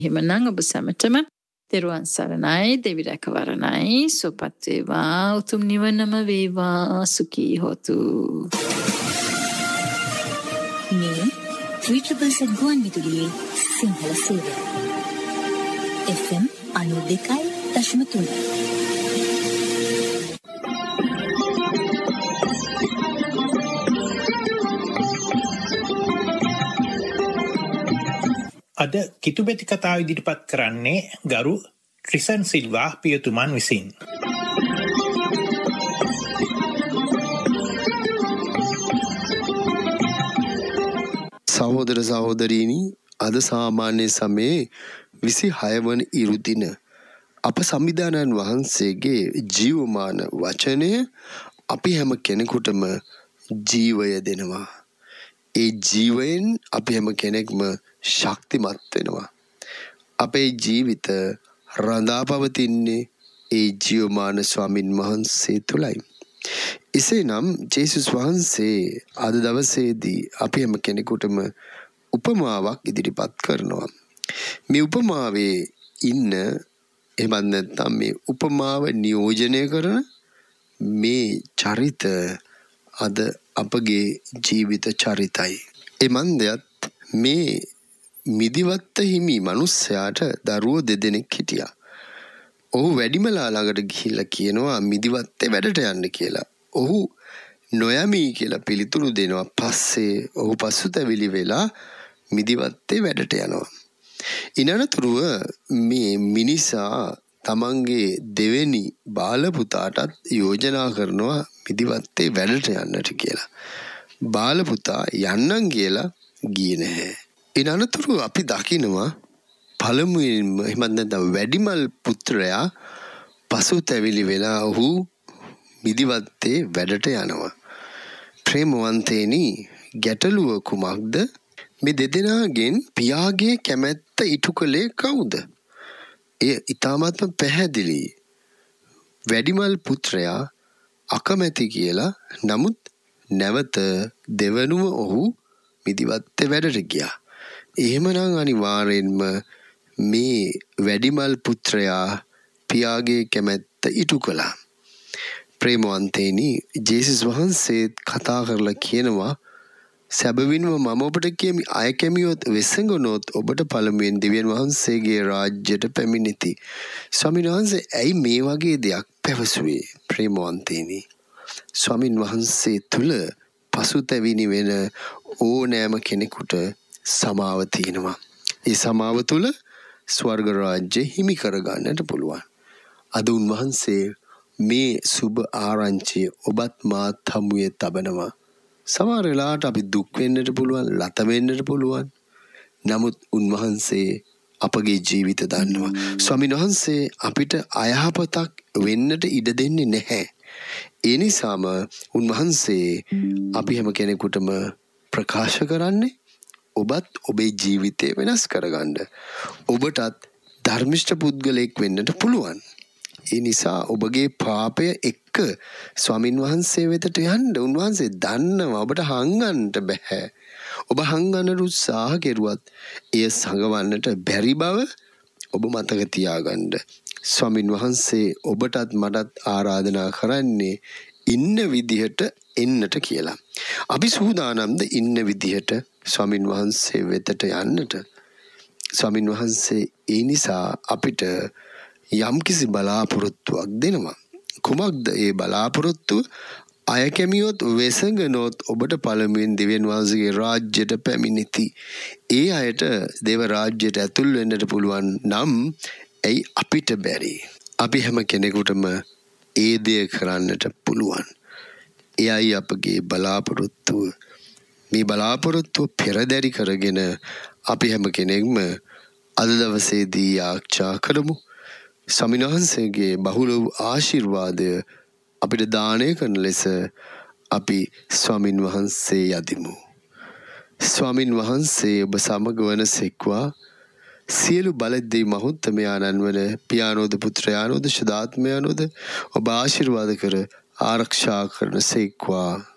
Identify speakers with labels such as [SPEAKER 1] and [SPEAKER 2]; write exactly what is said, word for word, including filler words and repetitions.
[SPEAKER 1] එහෙමනම් ඔබ සැමටම තෙරුවන් සරණයි, දෙවි රැකවරණයි, සුවපත් වේවා, උතුම් නිවනම වේවා, සුඛී හොතු.
[SPEAKER 2] මේ ත්‍රිචබස ගුවන් විදුලියේ සිංහල සේවය එෆ් එම් අනූ දෙකයි දශම තුන.
[SPEAKER 3] අද කිතුබෙති කතාව ඉදිරිපත් කරන්නේ ගරු ට්‍රිසන් සිල්වා පියතුමන් විසින්.
[SPEAKER 4] සහෝදර සහෝදරීනි, අද සාමාන්‍ය සමයේ විසිහය වන ඉරුදින අප සංවිධානයන් වහන්සේගේ ජීවමාන වචනය අපි හැම කෙනෙකුටම ජීවය දෙනවා. ඒ ජීවයෙන් අපි හැම කෙනෙක්ම ශක්තිමත් වෙනවා. අපේ ජීවිත රඳා පවතින්නේ ඒ ජීවමාන ස්වාමින් වහන්සේ තුළයි. එසේනම් ජේසුස් වහන්සේ අද දවසේදී අපි හැම කෙනෙකුටම උපමාවක් ඉදිරිපත් කරනවා. මේ උපමාවේ ඉන්න එහෙමත් නැත්නම් මේ උපමාව නියෝජනය කරන මේ චරිත අද අපගේ ජීවිත චරිතයි. එමන්දයත් මේ මිදිවත්ත හිමි මිනිස්සයාට දරුවෝ දෙදෙනෙක් හිටියා. ඔහු වැඩිමලා ළඟට ගිහිල්ලා කියනවා මිදිවත්තේ වැඩට යන්න කියලා. ඔහු නොයමි කියලා පිළිතුරු දෙනවා. පස්සේ ඔහු පසුතැවිලි වෙලා මිදිවත්තේ වැඩට යනවා. ඉනනතුරුව මේ මිනිසා තමන්ගේ දෙවෙනි බාල පුතාටත් යෝජනා කරනවා මිදිවත්තේ වැඩට යන්නට කියලා. බාල පුතා යන්නම් කියලා ගියේ නැහැ. ඉනනතුරු අපි දකිනවා පළමුවෙන්ම එහෙමත් නැත්නම් වැඩිමල් පුත්‍රයා පසුතැවිලි වෙලා ඔහු මිදිවත්තේ වැඩට යනවා. ප්‍රේමවන්තේනි, ගැටලුව කුමක්ද? මේ දෙදෙනාගෙන් පියාගේ කැමැත්ත ඉටු කළේ කවුද? එය ඊටාත්ම පැහැදිලි. වැඩිමල් පුත්‍රයා අකමැති කියලා, නමුත් නැවත දෙවනුව ඔහු මිදිවත්තේ වැඩට ගියා. එහෙමනම් අනිවාර්යෙන්ම මේ වැඩිමල් පුත්‍රයා පියාගේ කැමැත්ත ඉටු කළා. ප්‍රේමවන්තේනි, ජේසුස් වහන්සේ කතා කරලා කියනවා සැබවින්ම මම ඔබට කියමි, අය කැමියොත් වෙසඟනොත් ඔබට පළමුවෙන් දෙවියන් වහන්සේගේ රාජ්‍යයට පැමිණෙති. ස්වාමීන් වහන්සේ ඇයි මේ වගේ දෙයක් පැවසුවේ? ප්‍රේමවන්තේනි, ස්වාමීන් වහන්සේ තුල පසුතැවිලි වෙන ඕනෑම කෙනෙකුට සමාව තියෙනවා. ඒ සමාව තුල ස්වර්ග රාජ්‍ය හිමි කරගන්නට පුළුවන්. අද උන්වහන්සේ මේ සුබ ආරංචිය ඔබත් මාත් හමුවේ තබනවා. සමහර වෙලාවට අපි දුක් වෙන්නට පුළුවන්, ලත වෙන්නට පුළුවන්. නමුත් උන්වහන්සේ අපගේ ජීවිත දන්නවා. ස්වාමීන් වහන්සේ අපිට අයහපතක් වෙන්නට ඉඩ දෙන්නේ නැහැ. ඒ නිසාම උන්වහන්සේ අපි හැම කෙනෙකුටම ප්‍රකාශ කරන්නේ ඔබත් ඔබේ ජීවිතය වෙනස් කරගන්න. ඔබටත් ධර්මිෂ්ඨ පුද්ගලයෙක් වෙන්නට පුළුවන්. ඒ නිසා ඔබගේ පාපය එක්ක ස්වාමින් වහන්සේ වෙතට යන්න. උන්වහන්සේ දන්නවා ඔබට හංගන්නට බෑ. ඔබ හංගන්නට උත්සාහ කෙරුවත් එය සංගවන්නට බැරි බව ඔබ මතක තියාගන්න. ස්වාමින් වහන්සේ ඔබටත් මටත් ආරාධනා කරන්නේ ඉන්න විදිහට එන්නට කියලා. අපි සූදානම්ද ඉන්න විදිහට ස්වාමින් වහන්සේ වෙතට යන්නට? ස්වාමින් වහන්සේ ඒ නිසා අපිට යම්කිසි බලාපොරොත්තුවක් දෙනවා. කුමක්ද ඒ බලාපොරොත්තුව? අය කැමියොත් වෙසඟනොත් ඔබට පළමුවෙන් දෙවියන් වහන්සේගේ රාජ්‍යයට පැමිණෙති. ඒ අයට දේව රාජ්‍යයට ඇතුල් වෙන්නට පුළුවන් නම් ඇයි අපිට බැරි? අපි හැම කෙනෙකුටම ඒ දේ කරන්නට පුළුවන්. එයයි අපගේ බලාපොරොත්තුව. මේ බලාපොරොත්තුව පෙරදැරි කරගෙන අපි හැම කෙනෙක්ම අද දවසේදී යාච්ඡා කරමු. ස්වාමීන් වහන්සේගේ බහුල වූ ආශිර්වාදය අපිට දානය කරන ලෙස අපි ස්වාමින් වහන්සේ යදිමු. ස්වාමින් වහන්සේ ඔබ සමග වනසේක්වා. සියලු බලද්දී මහුත්තමයාණන් වන පියානෝද පුත්‍රයානෝද ශුද්ධාත්මයානෝද ඔබ ආශිර්වාද කර ආරක්ෂා කරන සේක්වා.